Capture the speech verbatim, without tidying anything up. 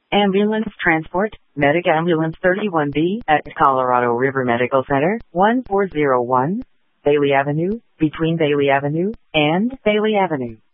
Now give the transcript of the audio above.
Ambulance transport, Medic Ambulance thirty-one B at Colorado River Medical Center, one four zero one, Bailey Avenue, between Bailey Avenue and Bailey Avenue.